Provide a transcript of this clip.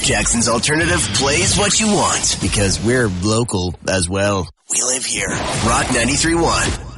Jackson's Alternative plays what you want because we're local as well. We live here. Rock 93.1.